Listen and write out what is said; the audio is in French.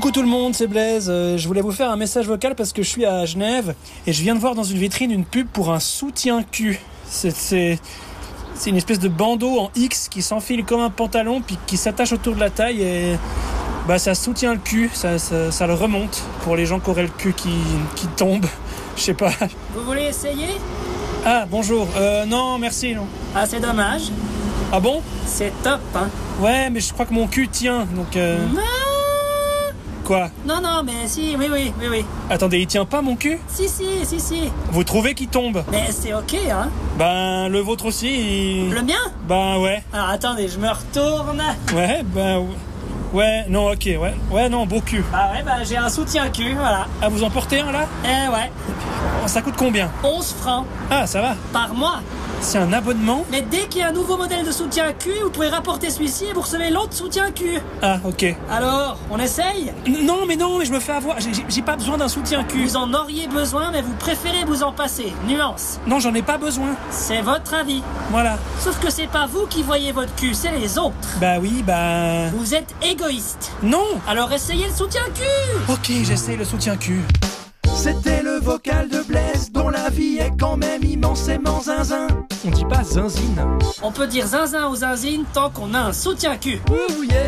Coucou tout le monde, c'est Blaise. Je voulais vous faire un message vocal parce que je suis à Genève et je viens de voir dans une vitrine une pub pour un soutien-cul. C'est une espèce de bandeau en X qui s'enfile comme un pantalon puis qui s'attache autour de la taille et ça soutient le cul, ça le remonte pour les gens qui auraient le cul qui tombe. Je sais pas. Vous voulez essayer? Ah, bonjour. Non, merci, non. Ah, c'est dommage. Ah bon? C'est top, hein? Ouais, mais je crois que mon cul tient, donc... Non, Quoi? non, mais si, oui. Attendez, il tient pas mon cul? Si. Vous trouvez qu'il tombe? Mais c'est ok, hein? Ben, le vôtre aussi, Le mien? Ben, ouais. Alors, attendez, je me retourne. Ouais, ben... Ouais, non, ok, ouais. Ouais, non, beau cul. J'ai un soutien-cul, voilà. Ah, vous en portez un, là? Eh ouais, Ça coûte combien? 11 francs Ah, ça va. par mois. C'est un abonnement? Mais dès qu'il y a un nouveau modèle de soutien-cul, vous pouvez rapporter celui-ci et vous recevez l'autre soutien-cul. Ah, ok. Alors, on essaye? Non, mais je me fais avoir. J'ai pas besoin d'un soutien-cul. Vous en auriez besoin, mais vous préférez vous en passer. Nuance. Non, j'en ai pas besoin. C'est votre avis. Voilà. Sauf que c'est pas vous qui voyez votre cul, c'est les autres. Bah oui, bah... Vous êtes égoïste. Non! Alors essayez le soutien-cul. Ok, j'essaie le soutien-cul. C'était le vocal de Blaise, dont la vie est quand même immensément zinzin. On dit pas zinzine. On peut dire zinzin ou zinzine tant qu'on a un soutien-cul. Ouh, yeah.